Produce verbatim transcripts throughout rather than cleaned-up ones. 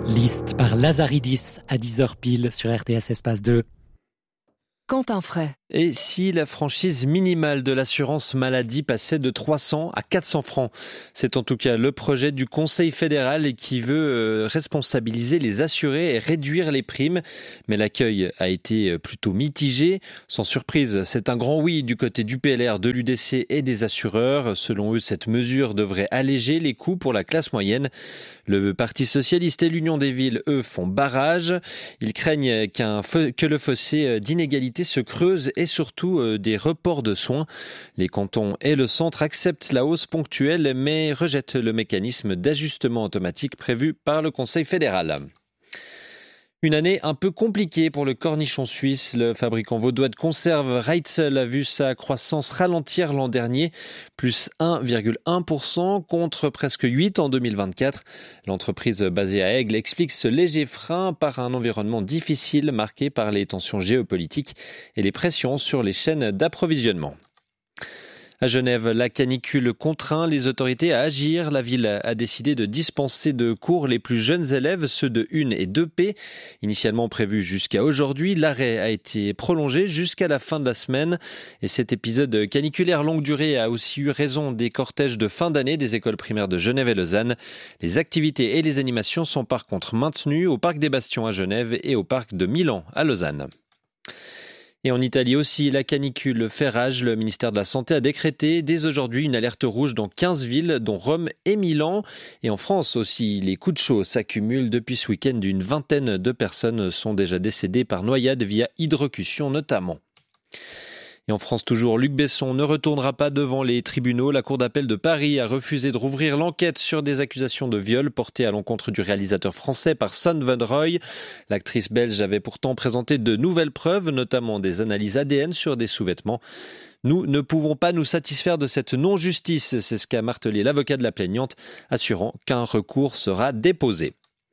Liste par Lazaridis à dix heures pile sur R T S Espace deux. Quentin Fray. Et si la franchise minimale de l'assurance maladie passait de trois cents à quatre cents francs? C'est en tout cas le projet du Conseil fédéral qui veut responsabiliser les assurés et réduire les primes. Mais l'accueil a été plutôt mitigé. Sans surprise, c'est un grand oui du côté du P L R, de l'U D C et des assureurs. Selon eux, cette mesure devrait alléger les coûts pour la classe moyenne. Le Parti socialiste et l'Union des villes, eux, font barrage. Ils craignent qu'un, que le fossé d'inégalité se creuse et surtout euh, des reports de soins. Les cantons et le centre acceptent la hausse ponctuelle mais rejettent le mécanisme d'ajustement automatique prévu par le Conseil fédéral. Une année un peu compliquée pour le cornichon suisse. Le fabricant vaudois de conserve Reitzel a vu sa croissance ralentir l'an dernier, plus un virgule un pour cent contre presque huit pour cent en deux mille vingt-quatre. L'entreprise basée à Aigle explique ce léger frein par un environnement difficile marqué par les tensions géopolitiques et les pressions sur les chaînes d'approvisionnement. À Genève, la canicule contraint les autorités à agir. La ville a décidé de dispenser de cours les plus jeunes élèves, ceux de une et deux P. Initialement prévu jusqu'à aujourd'hui, l'arrêt a été prolongé jusqu'à la fin de la semaine. Et cet épisode caniculaire longue durée a aussi eu raison des cortèges de fin d'année des écoles primaires de Genève et Lausanne. Les activités et les animations sont par contre maintenues au Parc des Bastions à Genève et au Parc de Milan à Lausanne. Et en Italie aussi, la canicule fait rage. Le ministère de la Santé a décrété dès aujourd'hui une alerte rouge dans quinze villes, dont Rome et Milan. Et en France aussi, les coups de chaud s'accumulent. Depuis ce week-end, une vingtaine de personnes sont déjà décédées par noyade via hydrocution notamment. Et en France toujours, Luc Besson ne retournera pas devant les tribunaux. La Cour d'appel de Paris a refusé de rouvrir l'enquête sur des accusations de viol portées à l'encontre du réalisateur français par Son Van Roy. L'actrice belge avait pourtant présenté de nouvelles preuves, notamment des analyses A D N sur des sous-vêtements. Nous ne pouvons pas nous satisfaire de cette non-justice, c'est ce qu'a martelé l'avocat de la plaignante, assurant qu'un recours sera déposé.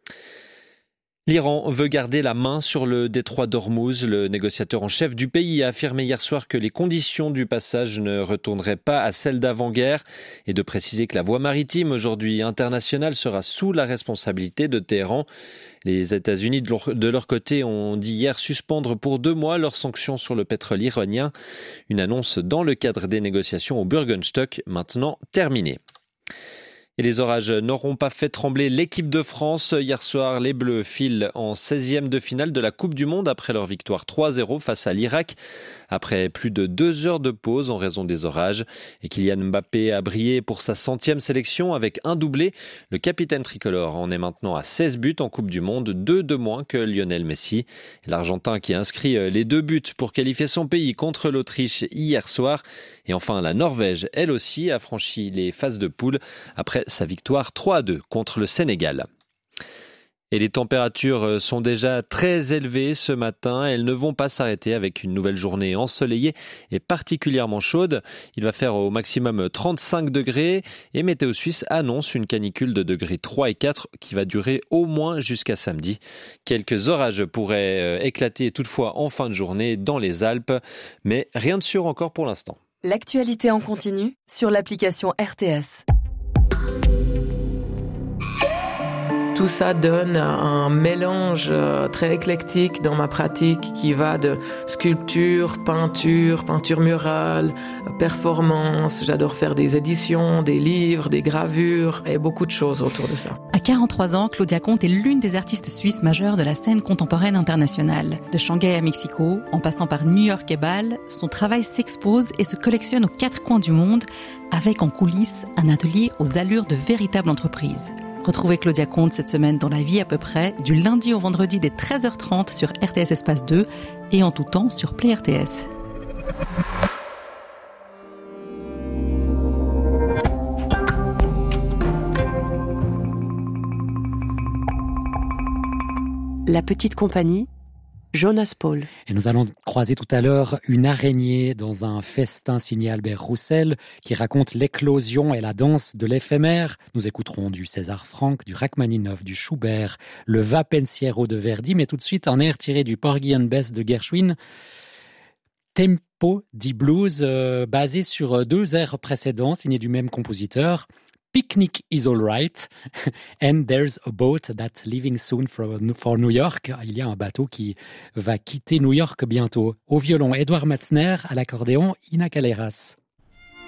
L'Iran veut garder la main sur le détroit d'Ormuz. Le négociateur en chef du pays a affirmé hier soir que les conditions du passage ne retourneraient pas à celles d'avant-guerre et de préciser que la voie maritime, aujourd'hui internationale, sera sous la responsabilité de Téhéran. Les États-Unis, de leur, de leur côté, ont dit hier suspendre pour deux mois leurs sanctions sur le pétrole iranien. Une annonce dans le cadre des négociations au Bürgenstock, maintenant terminée. Et les orages n'auront pas fait trembler l'équipe de France. Hier soir, les Bleus filent en seizième de finale de la Coupe du Monde après leur victoire trois zéro face à l'Irak. Après plus de deux heures de pause en raison des orages. Et Kylian Mbappé a brillé pour sa centième sélection avec un doublé. Le capitaine tricolore en est maintenant à seize buts en Coupe du Monde, deux de moins que Lionel Messi. L'Argentin qui a inscrit les deux buts pour qualifier son pays contre l'Autriche hier soir. Et enfin, la Norvège, elle aussi, a franchi les phases de poule après sa victoire trois à deux contre le Sénégal. Et les températures sont déjà très élevées ce matin. Elles ne vont pas s'arrêter avec une nouvelle journée ensoleillée et particulièrement chaude. Il va faire au maximum trente-cinq degrés et Météo Suisse annonce une canicule de degrés trois et quatre qui va durer au moins jusqu'à samedi. Quelques orages pourraient éclater toutefois en fin de journée dans les Alpes, mais rien de sûr encore pour l'instant. L'actualité en continu sur l'application R T S. Tout ça donne un mélange très éclectique dans ma pratique qui va de sculpture, peinture, peinture murale, performance. J'adore faire des éditions, des livres, des gravures et beaucoup de choses autour de ça. À quarante-trois ans, Claudia Comte est l'une des artistes suisses majeures de la scène contemporaine internationale. De Shanghai à Mexico, en passant par New York et Bâle, son travail s'expose et se collectionne aux quatre coins du monde, avec en coulisses un atelier aux allures de véritable entreprise. Retrouvez Claudia Comte cette semaine dans La Vie à peu près, du lundi au vendredi dès treize heures trente sur R T S Espace deux et en tout temps sur Play R T S. La petite compagnie, Jonas Paul. Et nous allons croiser tout à l'heure une araignée dans un festin signé Albert Roussel qui raconte l'éclosion et la danse de l'éphémère. Nous écouterons du César Franck, du Rachmaninoff, du Schubert, le Va Pensiero de Verdi, mais tout de suite un air tiré du Porgy and Bess de Gershwin. Tempo di Blues, euh, basé sur deux airs précédents signés du même compositeur. Picnic is all right. And there's a boat that's leaving soon for, for New York. Il y a un bateau qui va quitter New York bientôt. Au violon, Edouard Matzner. À l'accordéon, Ina Kaleras.